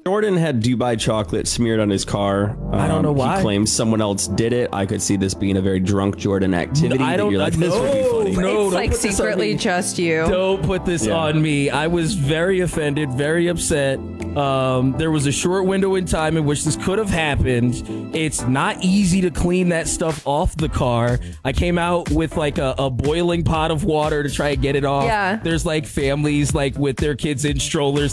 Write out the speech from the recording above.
Jordan had Dubai chocolate smeared on his car. I don't know why. He claims someone else did it. I could see this being a very drunk Jordan activity. I don't- You're like, this would be funny. No, It's don't like put this on secretly me. just you. Don't put this Yeah. on me. I was very offended, very upset. There was a short window in time in which this could have happened. It's not easy to clean that stuff off the car. I came out with like a boiling pot of water to try and get it off. Yeah. There's like families like with their kids in strollers